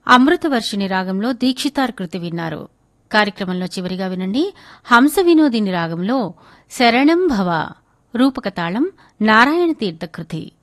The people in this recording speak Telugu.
అమృతవర్షిణి రాగంలో దీక్షితార్ కృతి విన్నారు. కార్యక్రమంలో చివరిగా వినండి హంస వినోదిని రాగంలో శరణం భవ రూపకతాళం నారాయణ తీర్థ కృతి.